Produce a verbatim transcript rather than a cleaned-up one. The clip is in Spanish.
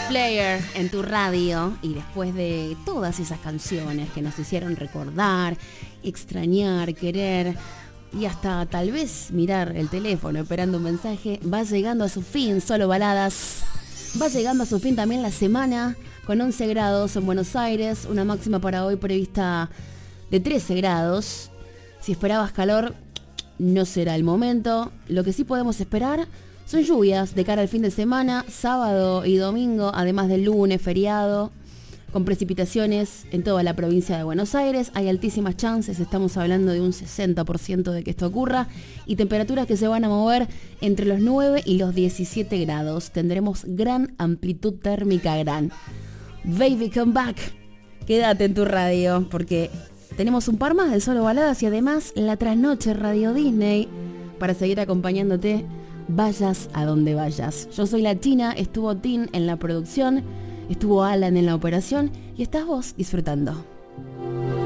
Player en tu radio, y después de todas esas canciones que nos hicieron recordar, extrañar, querer y hasta tal vez mirar el teléfono esperando un mensaje, va llegando a su fin Solo Baladas. Va llegando a su fin también la semana con once grados en Buenos Aires, una máxima para hoy prevista de trece grados. Si esperabas calor, no será el momento. Lo que sí podemos esperar son lluvias de cara al fin de semana, sábado y domingo, además del lunes, feriado, con precipitaciones en toda la provincia de Buenos Aires. Hay altísimas chances, estamos hablando de un sesenta por ciento de que esto ocurra, y temperaturas que se van a mover entre los nueve y los diecisiete grados. Tendremos gran amplitud térmica, gran. Baby, come back. Quédate en tu radio, porque tenemos un par más de Solo Baladas y además la trasnoche Radio Disney para seguir acompañándote, vayas a donde vayas. Yo soy la China, estuvo Tim en la producción, estuvo Alan en la operación y estás vos disfrutando.